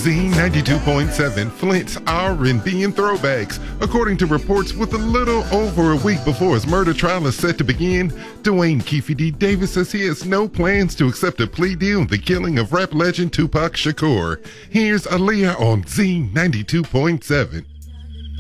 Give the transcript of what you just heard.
Z92.7, Flint's R&B and throwbacks. According to reports, with a little over a week before his murder trial is set to begin, Dwayne Keefe D. Davis says he has no plans to accept a plea deal in the killing of rap legend Tupac Shakur. Here's Aaliyah on Z92.7.